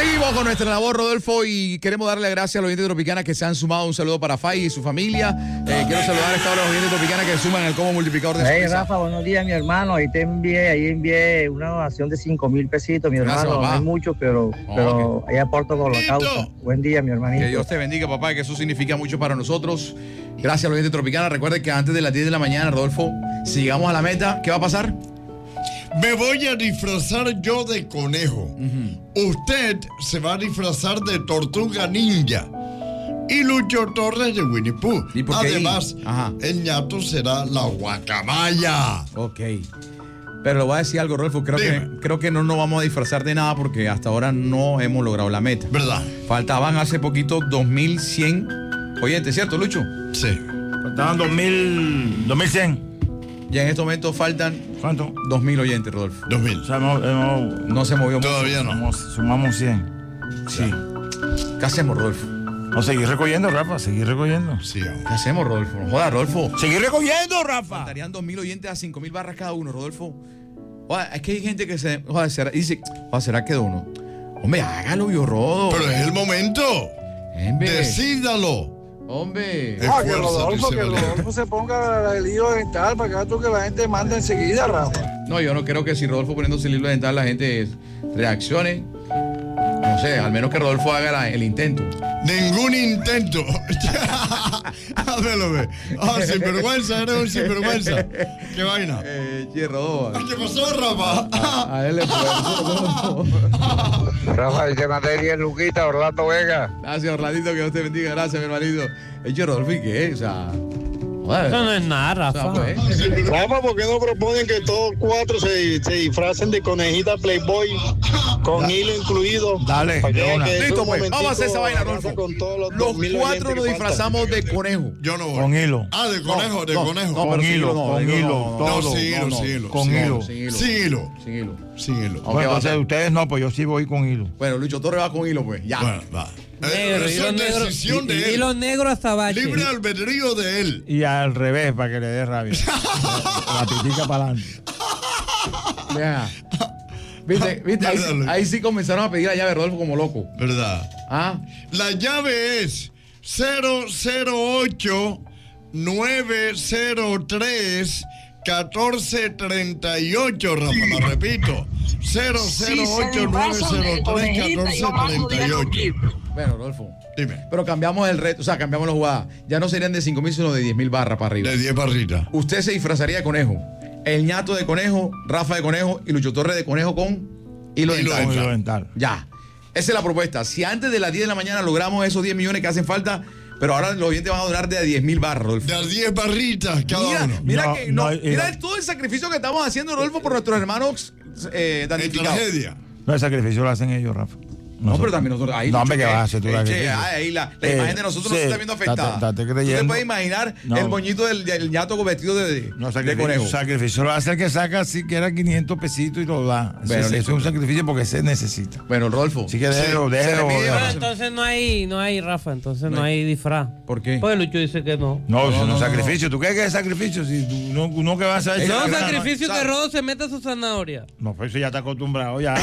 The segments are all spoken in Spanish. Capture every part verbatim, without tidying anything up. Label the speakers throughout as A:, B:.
A: Seguimos con nuestra labor, Rodolfo, y queremos darle las gracias a los oyentes de Tropicana que se han sumado. Un saludo para Fay y su familia. Eh, quiero saludar a todos los oyentes de Tropicana que suman el combo multiplicador de
B: Hey,
A: sonrisa.
B: Rafa, buenos días, mi hermano. Ahí te envié, ahí envié una donación de cinco mil pesitos, mi
A: Gracias,
B: hermano.
A: papá.
B: No hay mucho, pero,
A: Oh,
B: pero ahí aporto con la causa. Buen día, mi hermanito.
A: Que Dios te bendiga, papá, que eso significa mucho para nosotros. Gracias a los oyentes de Tropicana. Recuerden que antes de las diez de la mañana, Rodolfo, si llegamos a la meta, ¿qué va a pasar?
C: Me voy a disfrazar yo de conejo. Uh-huh. Usted se va a disfrazar de tortuga ninja. Y Lucho Torres de Winnie Pooh.
A: ¿Y por qué?
C: Además,
A: Ajá.
C: el ñato será la guacamaya.
A: Ok. Pero le voy a decir algo, Rodolfo. Creo que, creo que no nos vamos a disfrazar de nada porque hasta ahora no hemos logrado la meta.
C: ¿Verdad?
A: Faltaban hace poquito dos mil cien oyentes, ¿cierto, Lucho?
C: Sí.
D: Faltaban dos mil cien.
A: Y en este momento faltan...
D: ¿Cuánto?
A: dos mil oyentes, Rodolfo.
C: dos mil.
D: O sea, hemos, hemos,
A: no se movió
C: Todavía
A: mucho.
C: no.
D: Sumamos, sumamos cien. Sí.
A: ¿Qué hacemos, Rodolfo?
D: No, seguir recogiendo, Rafa, seguir recogiendo.
C: Sí,
A: ¿Qué hacemos, Rodolfo? No joda, Rodolfo.
D: Seguir recogiendo, Rafa.
A: Faltarían dos mil oyentes a cinco mil barras cada uno, Rodolfo. Joda, es que hay gente que se... Joda, será, dice, joda, ¿será que uno? Hombre, hágalo, yo, Rodo.
C: Pero es el momento.
A: Hombre.
C: Decídalo.
A: Hombre.
E: Ah, que Rodolfo, que Rodolfo se ponga el hilo dental para que tú que la gente manda enseguida, Rafa.
A: No, yo no creo que si Rodolfo poniéndose el hilo dental la gente reaccione. No sé, al menos que Rodolfo haga la, el intento.
C: Ningún intento. Házmelo, ve. Ah, sinvergüenza, eres un sinvergüenza. ¿Qué vaina?
A: Eh, che, Rodolfo.
C: ¿Qué pasó, Rafa?
A: A, a él le fue.
F: Rafa, te mandé diez luquitas, Orlando Vega.
A: Gracias, Orlandito, que Dios te bendiga. Gracias, mi hermanito. Eche, Rodolfo, ¿y qué? O sea... Joder.
G: Eso no es nada, Rafa.
A: O sea, pues,
E: Rafa, ¿por qué no proponen que todos cuatro se, se disfracen de conejita Playboy con hilo incluido?
D: Dale,
E: Para que
D: de
E: vean
D: una.
E: que
A: Listo,
E: un
A: pues, vamos a
E: momentico
A: hacer esa vaina,
E: arrasa
A: Rodolfo.
E: con todos los
A: Los
E: dos mil
A: cuatro
E: oyentes
A: nos
E: que
A: disfrazamos de conejo.
C: Yo no voy.
D: Con hilo.
C: Ah, de conejo, de
A: no,
C: conejo.
A: no,
D: Con
A: pero sin
D: hilo,
A: hilo no,
D: con
A: hilo
D: hilo,
A: no, no,
D: todo.
C: No, sin hilo,
A: no, no.
C: sin hilo.
D: Con
C: sin
D: hilo.
A: Sin hilo.
C: Sin hilo.
A: Sin hilo.
C: Sin hilo.
A: Ok,
D: Bueno,
A: va a
D: entonces
A: ser.
D: ustedes no, pues yo sí voy con hilo.
A: Bueno, Lucho Torres va con hilo, pues. Ya.
C: Bueno, va.
G: Negro,
C: Esa
G: hilo
C: es
G: negro,
C: decisión de él.
G: hilo negro hasta bache.
C: Libre albedrío de él.
D: Y al revés, para que le dé rabia. La pitica para adelante.
A: Vea. ¿Viste? ¿Viste? Ahí,
C: Dale.
A: ahí sí comenzaron a pedir la llave, Rodolfo, como loco.
C: ¿Verdad?
A: ¿Ah?
C: La llave es cero cero ocho nueve cero tres uno cuatro tres ocho, Rafa, la repito. cero cero ocho nueve cero tres uno cuatro tres ocho.
A: Bueno, Rodolfo.
C: Dime.
A: Pero cambiamos el reto, o sea, cambiamos la jugada. Ya no serían de cinco mil, sino de diez mil barras para arriba.
C: De diez barritas.
A: Usted se disfrazaría de conejo. El ñato de conejo, Rafa de conejo y Lucho Torres de conejo con hilo
C: Hilo
A: dental.
D: Con hilo dental.
A: Ya. Esa es la propuesta. Si antes de las diez de la mañana logramos esos diez millones que hacen falta, pero ahora los oyentes van a donar de a diez mil barras, Rodolfo.
C: De a diez barritas cada
A: Mira,
C: uno.
A: mira,
D: No,
A: que, no,
D: no, y
A: mira
D: no.
A: todo el sacrificio que estamos haciendo, Rodolfo, por nuestros hermanos eh,
C: En
A: damnificados.
C: tragedia.
D: No, el sacrificio lo hacen ellos, Rafa.
A: No, pero también nosotros. Ahí,
D: No, hombre,
A: Lucho,
D: ¿qué
A: eh,
D: vas a hacer tú?
A: eh,
D: la
A: che,
D: sacrificio?
A: ah, ahí la, la
D: Eh,
A: imagen de nosotros no
D: sí,
A: se está viendo afectada.
D: estate- estate
A: ¿Tú
D: creyendo.
A: te puedes imaginar
D: No.
A: el moñito del, del ñato vestido de,
D: No,
A: de
D: sacrificio,
A: conejo?
D: sacrificio lo hace el que saca siquiera quinientos pesitos y lo da. Eso,
A: Bueno,
D: es,
A: listo.
D: eso es un sacrificio porque se necesita.
A: Bueno, Rodolfo.
D: Así que déjelo,
A: se
D: déjelo.
A: le pide-
D: déjelo.
G: Pero entonces no hay, no hay, Rafa, entonces no,
A: No hay.
G: hay disfraz.
A: ¿Por qué?
G: Pues Lucho dice que no.
D: No, eso no,
A: no,
D: es
A: no,
D: sacrificio. ¿Tú crees que es sacrificio? Si tú no, no que vas a hacer.
G: No,
A: no, no,
G: sacrificio
A: no,
G: que
A: no.
G: Rodo se meta su zanahoria.
D: No, pues eso ya está acostumbrado ya.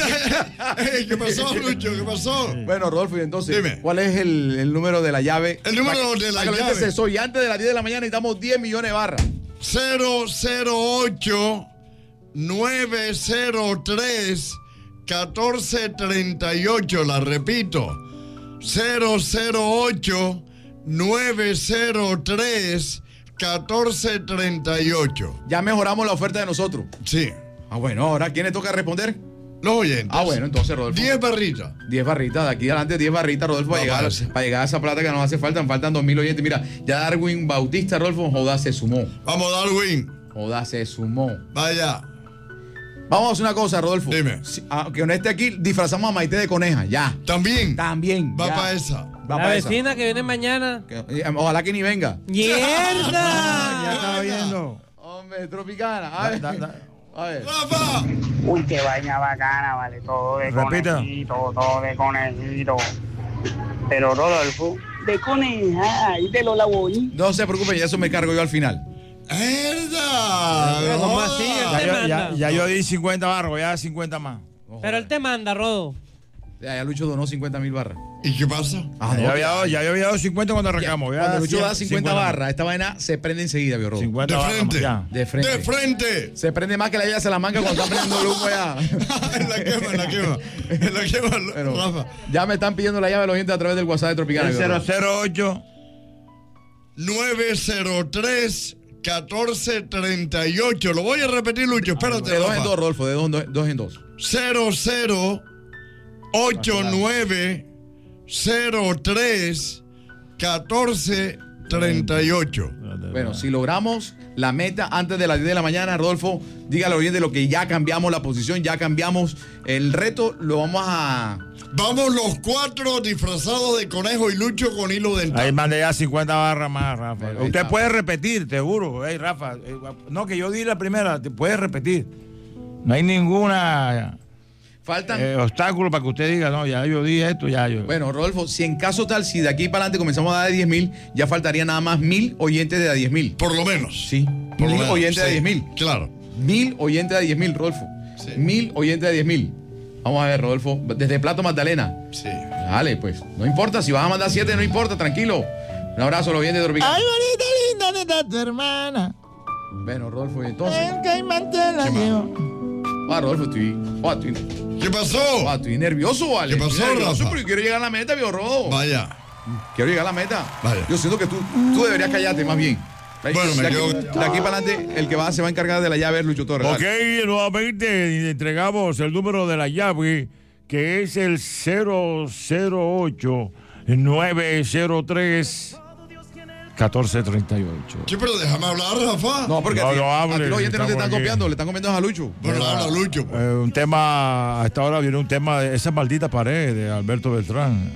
C: Ey, ¿qué pasó, Lucho? ¿Qué pasó?
A: Bueno, Rodolfo, y entonces,
C: Dime.
A: ¿cuál es el, el número de la llave?
C: El número
A: Para-
C: de la
A: para que
C: llave.
A: gente se soy antes de las diez de la mañana necesitamos diez millones de barras.
C: cero cero ocho nueve cero tres uno cuatro tres ocho, la repito. cero cero ocho nueve cero tres uno cuatro tres ocho.
A: Ya mejoramos la oferta de nosotros.
C: Sí.
A: Ah, bueno, ahora, ¿quién le toca responder?
C: Los oyentes.
A: Ah, bueno, entonces, Rodolfo.
C: diez barritas.
A: diez barritas, de aquí adelante diez barritas, Rodolfo, para,
C: Va,
A: llegar,
C: parece.
A: para llegar a esa plata que nos hace falta. Nos faltan dos mil oyentes. Mira, ya Darwin Bautista, Rodolfo, joda, se sumó.
C: Vamos, Darwin.
A: Joda, se sumó.
C: Vaya.
A: Vamos a hacer una cosa, Rodolfo.
C: Dime.
A: Si- aunque no esté aquí, disfrazamos a Maite de coneja, ya.
C: También.
A: También.
C: Va
A: ya.
C: para esa.
A: Va
G: La
A: para esa.
G: vecina que viene mañana.
A: Que- eh, Ojalá que ni venga.
G: ¡Mierda!
D: Ya estaba viendo.
A: Hombre, Tropicana. A ver.
D: Da- da-
A: A ver.
C: ¡Rafa!
B: Uy, qué vaina bacana, vale. Todo de
D: Repita.
B: conejito, todo de conejito. Pero Rodolfo, de coneja y de Lola Bonnie.
A: No se preocupen, ya eso me cargo yo al final.
C: ¡Herda!
G: Pero ¿cómo así?
D: Ya,
G: Él te
D: yo, ya-
G: manda.
D: ya yo di cincuenta barros, ya cincuenta más.
G: Pero él te manda, Rodo.
A: Ya, ya Lucho donó cincuenta mil barras.
C: ¿Y qué pasa?
A: Ah, no,
D: ya, había dado, ya había dado cincuenta cuando arrancamos. ya
A: Cuando Lucho
D: cien,
A: da cincuenta barras, esta vaina se prende enseguida, Biorro.
D: cincuenta
C: De
D: barras,
C: frente.
D: ya.
A: De frente.
C: ¡De frente!
A: Se prende más que la llave se la manga cuando está prendiendo el humo allá.
C: En la quema, en la quema. En la quema,
A: Pero
C: Rafa.
A: ya me están pidiendo la llave de los oyentes a través del WhatsApp de Tropicana.
D: El
A: Biorro.
D: cero cero ocho.
C: nueve cero tres, uno cuatro tres ocho. Lo voy a repetir, Lucho. Espérate,
A: De dos en
C: Rafa.
A: dos, Rodolfo, de dos en dos, dos en dos.
C: cero cero ocho nueve cero tres catorce treinta y ocho.
A: Bueno, si logramos la meta antes de las diez de la mañana, Rodolfo, dígale al oyente lo que ya cambiamos la posición, ya cambiamos el reto, lo vamos a...
C: Vamos los cuatro disfrazados de conejo y Lucho con hilo dental.
D: Ahí mandé ya cincuenta barras más, Rafa.
A: Ahí
D: Usted
A: está.
D: puede repetir, seguro. Hey, Rafa. eh, no, que yo di la primera, te puedes repetir. No hay ninguna
A: Faltan...
D: eh, obstáculo para que usted diga, no, ya yo di esto, ya yo.
A: Bueno, Rodolfo, si en caso tal, si de aquí para adelante comenzamos a dar de diez mil, ya faltaría nada más mil oyentes de a diez mil.
C: Por lo menos.
A: Sí,
C: Por lo
A: mil
C: menos,
A: oyentes de
C: sí.
A: diez mil.
C: Claro.
A: Mil oyentes de diez mil, Rodolfo.
C: Sí.
A: Mil oyentes de diez mil. Vamos a ver, Rodolfo, desde Plato Magdalena.
C: Sí.
A: Dale, pues, no importa, si vas a mandar siete, no importa, tranquilo. Un abrazo a los oyentes de Tropicana.
D: Ay, bonita, linda, ¿dónde está tu hermana?
A: Bueno, Rodolfo, y entonces...
D: El caimán te la
C: ¿Qué más?
D: llevo.
A: Ah, Rodolfo, estoy... ah, estoy...
C: ¿Qué pasó?
A: ah, estoy nervioso, ¿vale?
C: ¿Qué pasó,
A: Estoy nervioso,
C: Rafa?
A: pero yo quiero llegar a la meta, viejo Rodo.
C: Vaya.
A: Quiero llegar a la meta.
C: Vaya.
A: Yo siento que tú, tú deberías callarte más bien.
C: Bueno, me
A: de, aquí,
C: quedo-
A: de aquí para adelante, el que va se va a encargar de la llave es Lucho Torres.
D: Ok,
A: Dale.
D: nuevamente entregamos el número de la llave, que es el cero cero ocho nueve cero tres catorce treinta y ocho.
C: Sí, pero déjame hablar, Rafa.
A: No, porque
D: No,
A: a ti,
D: no
A: a
D: hable,
A: ti los oyentes no te
D: estamos
A: están
D: aquí.
A: copiando, le están copiando a Lucho.
C: Bueno, habla Lucho. pues.
D: Eh, un tema, a esta hora viene un tema de esa maldita pared de Alberto Beltrán.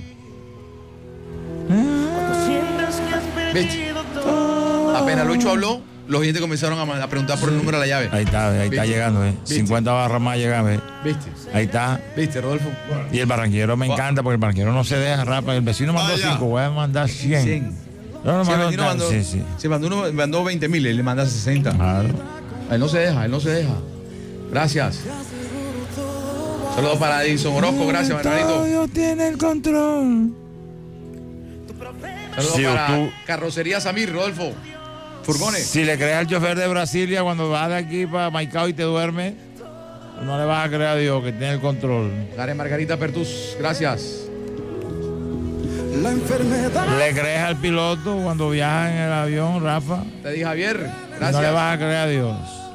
A: ¿Viste? Apenas Lucho habló, los oyentes comenzaron a, ma- a preguntar por el número de la llave.
D: Ahí está, ahí está
A: ¿Viste?
D: llegando, eh.
A: ¿Viste?
D: cincuenta barras más llegan, eh.
A: ¿Viste?
D: Ahí está.
A: ¿Viste, Rodolfo?
D: Y el barranquero me encanta porque el barranquero no se deja, Rafa. El vecino mandó
C: Vaya.
D: cinco, voy a mandar cien.
A: cien.
D: Yo no
A: Si el
D: mando
A: vecino
D: tan-
A: mandó,
D: sí, sí.
A: si mandó uno mandó veinte mil, él le manda sesenta.
D: Claro.
A: Él no se deja, él no se deja. Gracias. Saludos para Edison Orozco, gracias, hermanito.
D: Dios tiene el control.
A: Saludos
D: Sí,
A: para
D: tú-
A: Carrocería Samir, Rodolfo. Furgones.
D: Si le crees al chofer de Brasilia cuando vas de aquí para Maicao y te duermes, no le vas a creer a Dios que tiene el control.
A: Gare Margarita Pertus, gracias.
D: Le crees al piloto cuando viaja en el avión, Rafa.
A: Te di Javier,
D: No le
A: gracias.
D: vas a creer a Dios.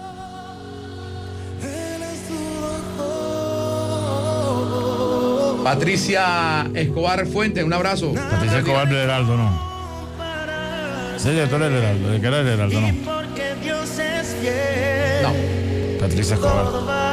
A: Patricia Escobar Fuentes, un abrazo.
D: Patricia Escobar del Heraldo, no. Sí, tú eres el Heraldo, el que era el Heraldo, no.
A: No.
D: Patricia Escobar.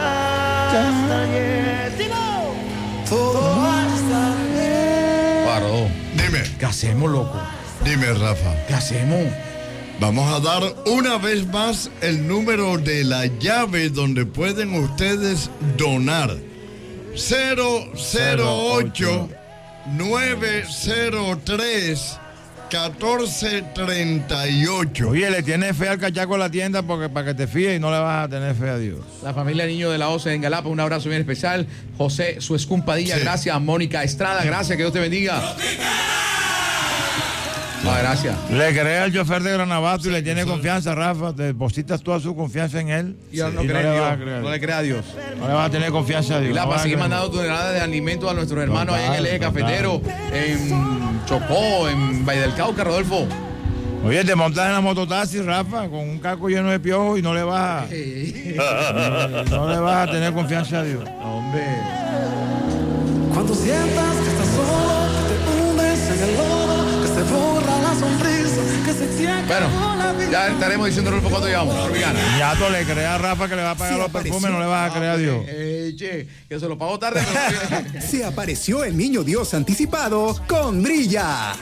A: Paró.
C: Dime,
A: ¿Qué hacemos, loco?
C: dime, Rafa.
A: ¿Qué hacemos?
C: Vamos a dar una vez más el número de la llave donde pueden ustedes donar. cero cero ocho nueve cero tres catorce treinta y ocho.
D: Oye, le tienes fe al cachaco en la tienda porque para que te fíes y no le vas a tener fe a Dios.
A: La familia Niño de la O C E en Galapa, un abrazo bien especial. José Suescumpadilla,
C: Sí.
A: gracias. Mónica Estrada, gracias, que Dios te bendiga. Ah, gracias.
D: Le crees al chofer de Granabato y le tienes confianza, Rafa. Te depositas toda su confianza en él.
A: Y ahora no,
D: y
A: cree
D: le
A: en
D: vas a
A: Dios,
D: creer.
A: no le crea a Dios.
D: No le vas a tener confianza a Dios.
A: Y la
D: no
A: para
D: vas a
A: seguir
D: creer.
A: mandando toneladas de alimentos a nuestros hermanos allá en el eje
D: Total,
A: cafetero, en Chocó, en Valle del Cauca, Rodolfo.
D: Oye, te montas en la mototaxi, Rafa, con un caco lleno de piojos y no le vas a, no le vas a tener confianza a Dios.
A: Hombre.
H: Cuando sientas que estás solo, que te hundes en el lodo, que se borra la sonrisa, que se te acabó
A: Bueno,
H: la vida.
A: ya estaremos diciendo, Rodolfo, cuánto llevamos. Tropicana.
D: Ya tú le crees a Rafa que le va a pagar
I: Sí,
D: los perfumes,
I: apareció.
D: no le vas a creer a Dios.
A: Eh, che, que se lo pago tarde, pero
I: Se apareció el niño Dios anticipado con Brilla.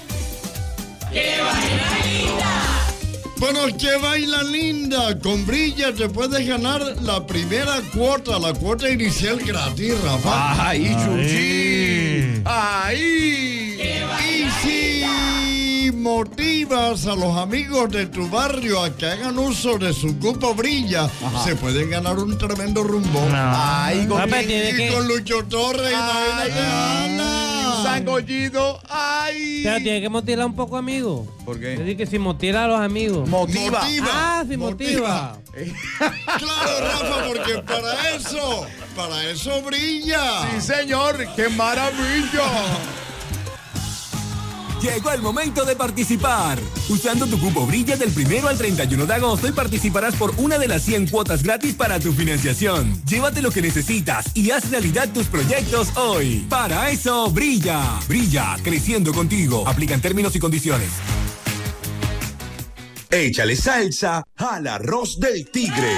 C: Bueno, que baila linda. Con Brilla te puedes ganar la primera cuota, la cuota inicial gratis, Rafa.
A: ¡Ay, Chuchi!
D: Ay.
A: ¡Ay!
C: Y si motiva motivas a los amigos de tu barrio a que hagan uso de su cupo brilla,
A: Ajá.
C: se pueden ganar un tremendo rumbo.
A: Ay, con,
G: Papá,
C: Y
G: tiene que-
C: con Lucho Torres, imagínate, Ana.
A: un sancollito. Ay.
G: Pero tiene que motivar un poco, amigo.
A: ¿Por
G: Es
A: qué?
G: decir, que si motiva a los amigos.
A: Motiva.
C: Motiva.
G: Ah, si motiva.
C: Claro, Rafa, porque para eso, para eso brilla.
A: Sí, señor. ¡Qué maravilla!
J: Llegó el momento de participar. Usando tu cupo brilla del primero al treinta y uno de agosto y participarás por una de las cien cuotas gratis para tu financiación. Llévate lo que necesitas y haz realidad tus proyectos hoy. Para eso brilla. Brilla, creciendo contigo. Aplican términos y condiciones.
K: Échale salsa al arroz del tigre.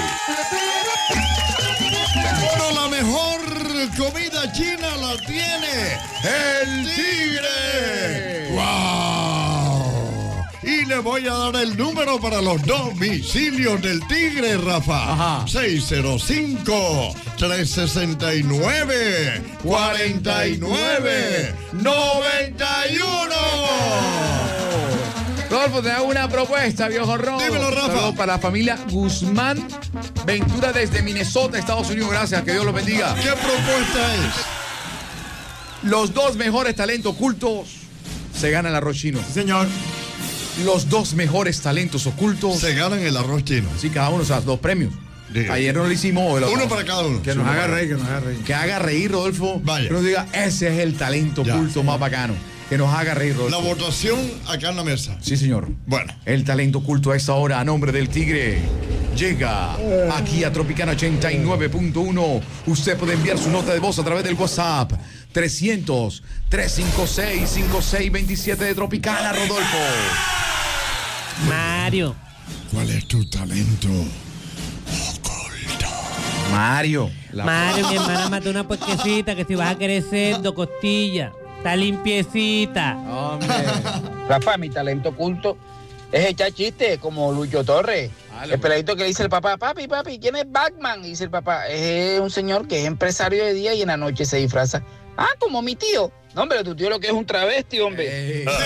C: Bueno, la mejor comida china la tiene el tigre. ¡Wow! Y le voy a dar el número para los domicilios del tigre, Rafa.
A: Ajá.
C: seis cero cinco, tres seis nueve, cuatro nueve, nueve uno.
A: Rodolfo, te hago una propuesta, viejo Rodo.
C: Dímelo, Rafa.
A: Saludos para la familia Guzmán Ventura desde Minnesota, Estados Unidos. Gracias, que Dios los bendiga.
C: ¿Qué propuesta es?
A: Los dos mejores talentos ocultos se ganan el arroz chino.
D: Señor.
A: Los dos mejores talentos ocultos.
C: Se ganan el arroz chino.
A: Sí, cada uno, o sea, dos premios.
C: Diga.
A: Ayer no lo hicimos. Hoy lo
C: Uno
A: hacemos.
C: para cada uno.
A: Que
C: Sí,
A: nos
C: uno
A: haga
C: para-
A: reír, que nos haga reír. Que haga reír, Rodolfo.
C: Vaya.
A: Que nos diga, ese es el talento
C: Ya.
A: oculto más bacano. Que nos haga reír,
C: La
A: Rodolfo.
C: votación acá en la mesa.
A: Sí, señor.
C: Bueno.
A: El talento oculto a esta hora, a nombre del Tigre, llega aquí a Tropicana ochenta y nueve punto uno. Usted puede enviar su nota de voz a través del WhatsApp trescientos, trescientos cincuenta y seis, cincuenta y seis veintisiete de Tropicana, Rodolfo.
G: Mario.
C: ¿Cuál es tu talento?
A: Mario. la-
G: Mario, mi hermana mató una puerquecita que si vas a querer cerdo, costilla. Está limpiecita.
A: Hombre.
F: Rafa, mi talento oculto es echar chistes como Lucho Torres.
A: Dale,
F: El peladito que le dice el papá, papi, papi, ¿quién es Batman? Y dice el papá, es un señor que es empresario de día y en la noche se disfraza. Ah, como mi tío. No, hombre, tu tío lo que es un travesti, hombre.
A: Eh.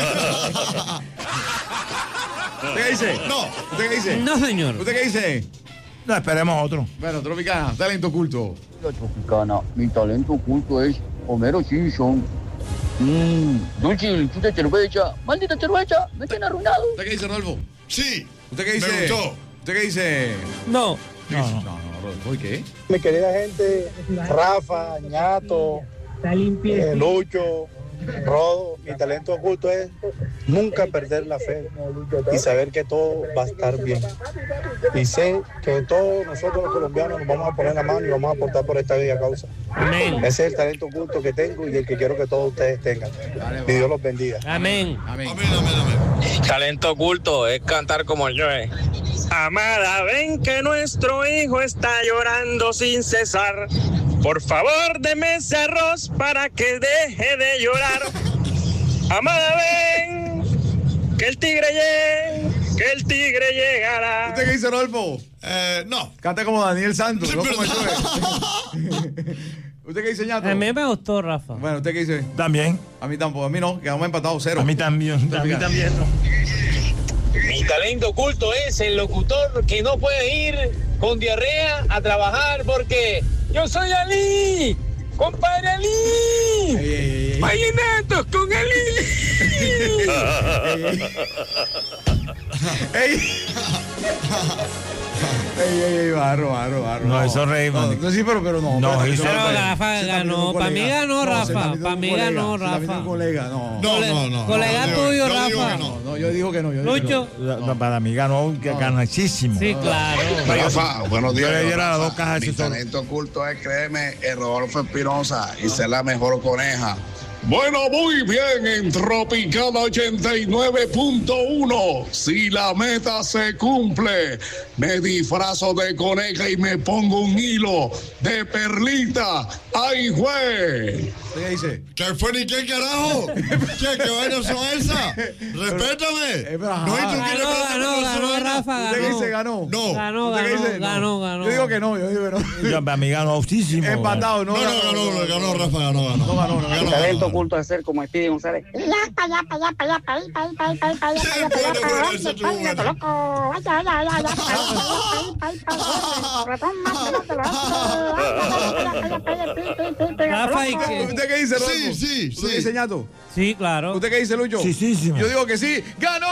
A: ¿Usted qué dice?
C: No.
A: ¿Usted qué dice?
G: No, señor.
A: ¿Usted qué dice?
D: No, esperemos otro.
A: Bueno, Tropicana, talento oculto.
E: Tropicana, mi talento oculto es Homero Simpson. Mmm, dulce, chuta cerveza, maldita cerveza, me tiene arruinado.
A: ¿Usted qué dice, Rodolfo?
C: Sí.
A: ¿Usted qué dice?
C: Me gustó.
A: ¿Usted qué dice?
G: No.
A: No, no, no, Rodolfo, ¿y qué?
E: Mi querida gente, Rafa, Ñato, eh, Lucho, Rodo, mi talento oculto es nunca perder la fe y saber que todo va a estar bien. Y sé que todos nosotros los colombianos nos vamos a poner la mano y vamos a aportar por esta bella causa.
G: Amén.
E: Ese es el talento oculto que tengo y el que quiero que todos ustedes tengan. Que Dios los bendiga.
G: Amén.
A: Amén.
C: Amén, amén, amén.
F: Talento oculto es cantar como yo. eh.
L: Amada, ven que nuestro hijo está llorando sin cesar. Por favor, deme ese arroz para que deje de llorar. Amada, ven que el tigre llegue, que el tigre llegará.
A: ¿Usted qué dice, Rodolfo?
C: Eh, no.
A: Canta como Daniel Santos,
C: Sí,
A: no
C: pero
A: como el
C: no.
A: Joe. ¿Usted qué dice, Ñato?
G: A mí me gustó, Rafa.
A: Bueno, ¿usted qué dice?
D: También.
A: A mí tampoco, a mí no, quedamos empatados cero.
D: A mí también. A mí también. No.
L: Mi talento oculto es el locutor que no puede ir con diarrea a trabajar porque yo soy Ali, compadre Ali.
A: Ey, ey, ey.
L: Vallenatos con Ali.
A: ¡Ey! ¡Ey, ey, ey! Barro, barro, barro.
D: No, eso es rey,
A: No,
D: man.
A: no, sí, pero, pero no.
D: No,
A: pero-
D: eso
A: pero-
D: es
G: Pero
D: rey.
G: Rafa
A: Se está
G: ganó.
A: metiendo un
G: Para mí
A: colega.
G: ganó,
A: No, se está
G: Rafa.
A: metiendo
G: Para
A: un
G: mí
A: colega.
G: ganó,
A: Se está metiendo
G: Rafa.
A: un colega, no.
C: No,
G: Cole-
C: no, no.
G: colega
C: no,
G: tuyo,
C: yo digo
G: Rafa.
C: que no.
A: No, no, yo digo que no. Yo digo que
G: Lucho.
A: no.
D: La- Para mí ganó que ganachísimo.
G: Sí, claro.
M: Rafa, buenos días.
D: Yo le diera las
M: Rafa.
D: dos cajas
M: Mi
D: así solo.
M: talento oculto es, créeme, el Rodolfo Espinosa y ser la mejor coneja.
K: Bueno, muy bien, en Tropicana ochenta y nueve punto uno. Si la meta se cumple, me disfrazo de coneja y me pongo un hilo de perlita. ¡Ay, güey!
A: ¿Usted qué dice?
C: ¿Qué fue ni qué carajo? ¿Qué, qué vainas son esas? Respétame.
A: Eh, pero, ajá.
C: No, y tú quieres
G: Ganó,
C: hablar
G: ganó,
C: con
G: ganó,
C: nosotros.
G: Rafa,
A: ¿Usted qué
G: ganó.
A: dice? ¿Ganó?
C: No.
G: Ganó,
A: ¿Usted qué
G: ganó,
A: dice? No.
G: ganó, ganó.
A: Yo digo que no, yo digo que no.
D: Yo, para mí ganó altísimo.
A: Empatado, no.
C: No, no, ganó, ganó, Rafa, ganó, ganó.
A: No ganó, no
E: Mi
A: ganó.
E: talento
B: oculto es hacer como Speedy González. Ya, para allá, para allá, para allá, para allá, para allá, para allá, para allá, para allá, para allá, para allá, para allá, loco. Allá, allá, allá, allá, para allá, para allá, para allá, ratón,
G: Rafa, ¿y qué?
A: ¿Usted qué dice, Rodolfo?
C: Sí, sí,
A: ¿Usted
C: sí.
A: dice, ñato?
G: Sí, claro.
A: ¿Usted qué dice, Lucho?
D: Sí, sí, sí.
A: Yo digo que sí. ¡Ganó!